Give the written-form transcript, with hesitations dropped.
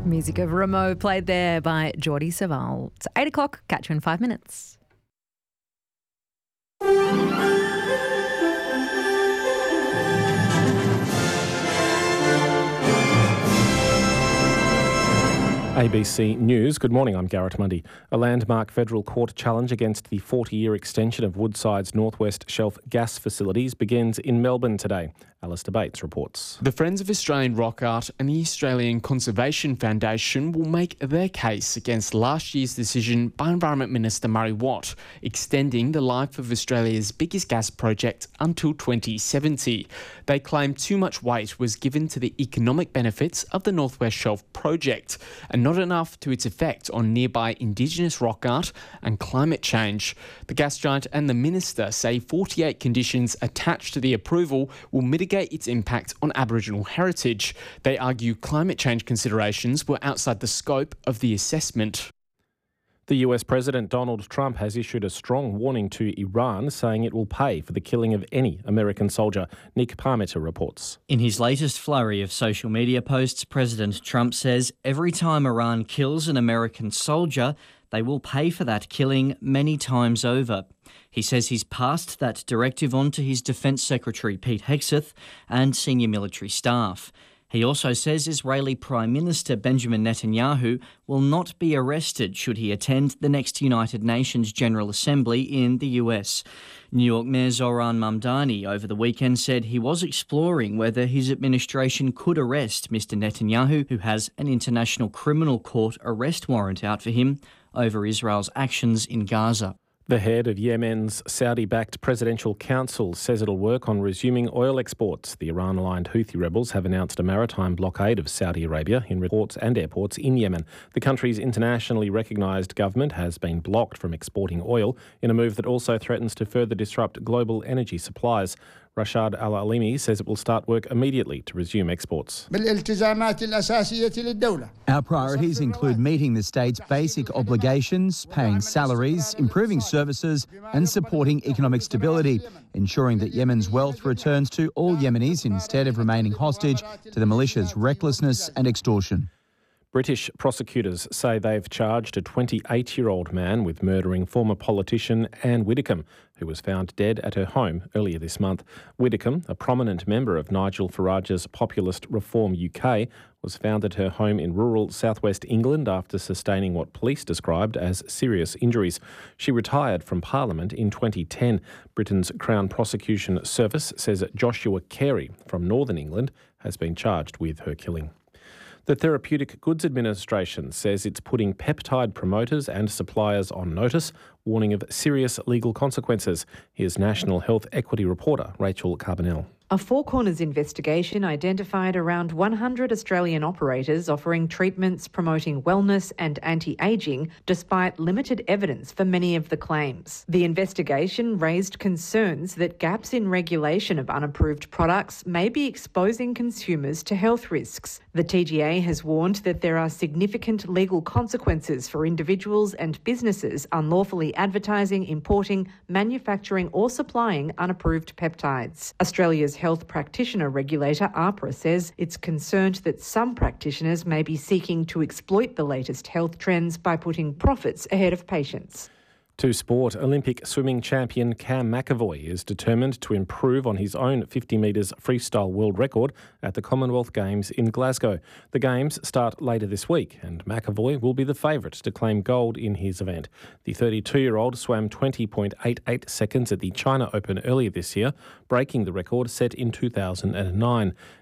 Music of Remo played there by Jordi Savall. It's 8 o'clock. Catch you in 5 minutes. ABC News. Good morning, I'm Garrett Mundy. A landmark federal court challenge against the 40-year extension of Woodside's North West Shelf gas facilities begins in Melbourne today. Alistair Bates reports. The Friends of Australian Rock Art and the Australian Conservation Foundation will make their case against last year's decision by Environment Minister Murray Watt, extending the life of Australia's biggest gas project until 2070. They claim too much weight was given to the economic benefits of the North West Shelf project and not enough to its effect on nearby Indigenous rock art and climate change. The gas giant and the minister say 48 conditions attached to the approval will mitigate its impact on Aboriginal heritage. They argue climate change considerations were outside the scope of the assessment. The US President Donald Trump has issued a strong warning to Iran, saying it will pay for the killing of any American soldier. Nick Parmenter reports. In his latest flurry of social media posts, President Trump says every time Iran kills an American soldier, they will pay for that killing many times over. He says he's passed that directive on to his Defence Secretary Pete Hegseth and senior military staff. He also says Israeli Prime Minister Benjamin Netanyahu will not be arrested should he attend the next United Nations General Assembly in the US. New York Mayor Zohran Mamdani over the weekend said he was exploring whether his administration could arrest Mr Netanyahu, who has an International Criminal Court arrest warrant out for him over Israel's actions in Gaza. The head of Yemen's Saudi-backed Presidential Council says it'll work on resuming oil exports. The Iran-aligned Houthi rebels have announced a maritime blockade of Saudi Arabia in ports and airports in Yemen. The country's internationally recognised government has been blocked from exporting oil in a move that also threatens to further disrupt global energy supplies. Rashad Al-Alimi says it will start work immediately to resume exports. Our priorities include meeting the state's basic obligations, paying salaries, improving services and supporting economic stability, ensuring that Yemen's wealth returns to all Yemenis instead of remaining hostage to the militia's recklessness and extortion. British prosecutors say they've charged a 28-year-old man with murdering former politician Anne Widdecombe, who was found dead at her home earlier this month. Widdecombe, a prominent member of Nigel Farage's populist Reform UK, was found at her home in rural southwest England after sustaining what police described as serious injuries. She retired from Parliament in 2010. Britain's Crown Prosecution Service says Joshua Carey from Northern England has been charged with her killing. The Therapeutic Goods Administration says it's putting peptide promoters and suppliers on notice, warning of serious legal consequences. Here's National Health Equity reporter Rachel Carbonell. A Four Corners investigation identified around 100 Australian operators offering treatments promoting wellness and anti-ageing despite limited evidence for many of the claims. The investigation raised concerns that gaps in regulation of unapproved products may be exposing consumers to health risks. The TGA has warned that there are significant legal consequences for individuals and businesses unlawfully advertising, importing, manufacturing or supplying unapproved peptides. Australia's health practitioner regulator, AHPRA, says it's concerned that some practitioners may be seeking to exploit the latest health trends by putting profits ahead of patients. To sport, Olympic swimming champion Cam McAvoy is determined to improve on his own 50 metres freestyle world record at the Commonwealth Games in Glasgow. The Games start later this week and McAvoy will be the favourite to claim gold in his event. The 32-year-old swam 20.88 seconds at the China Open earlier this year, breaking the record set in 2009.